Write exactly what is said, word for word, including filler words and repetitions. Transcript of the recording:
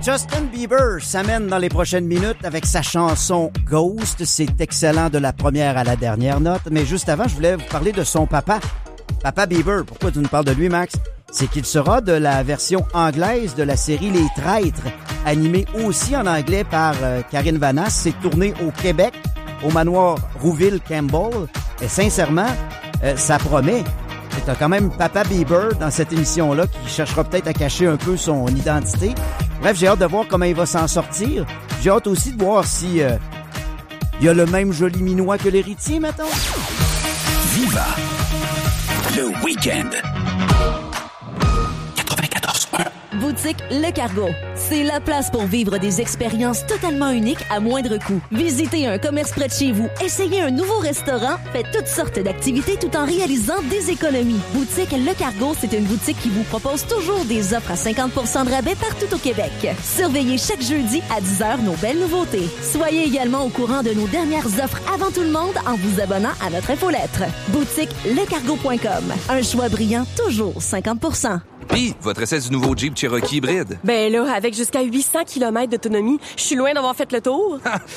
Justin Bieber s'amène dans les prochaines minutes avec sa chanson Ghost. C'est excellent de la première à la dernière note. Mais juste avant, je voulais vous parler de son papa. Papa Bieber, pourquoi tu nous parles de lui, Max? C'est qu'il sera de la version anglaise de la série Les Traîtres, animée aussi en anglais par euh, Karine Vanasse. C'est tourné au Québec, au manoir Rouville-Campbell. Et sincèrement, euh, ça promet. C'est quand même Papa Bieber dans cette émission-là qui cherchera peut-être à cacher un peu son identité. Bref, j'ai hâte de voir comment il va s'en sortir. J'ai hâte aussi de voir si euh, il y a le même joli minois que l'héritier, mettons. Viva le week-end. quatre-vingt-quatorze point un. Boutique Le Cargo. C'est la place pour vivre des expériences totalement uniques à moindre coût. Visitez un commerce près de chez vous, essayez un nouveau restaurant, faites toutes sortes d'activités tout en réalisant des économies. Boutique Le Cargo, c'est une boutique qui vous propose toujours des offres à cinquante pour cent de rabais partout au Québec. Surveillez chaque jeudi à dix heures nos belles nouveautés. Soyez également au courant de nos dernières offres avant tout le monde en vous abonnant à notre infolettre. Boutique le cargo point com. Un choix brillant, toujours cinquante pour cent. Puis, votre essai du nouveau Jeep Cherokee hybride? Ben là, avec jusqu'à huit cents kilomètres d'autonomie, je suis loin d'avoir fait le tour.